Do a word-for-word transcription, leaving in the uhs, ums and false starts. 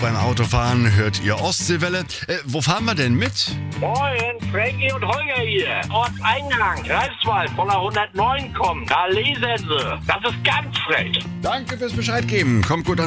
beim Autofahren hört ihr Ostseewelle. Äh, wo fahren wir denn mit? Moin, Frankie und Holger hier. Ortseingang, Greifswald, von der hundertneun kommen. Da lesen sie. Das ist ganz frech. Danke fürs Bescheid geben. Kommt gut an.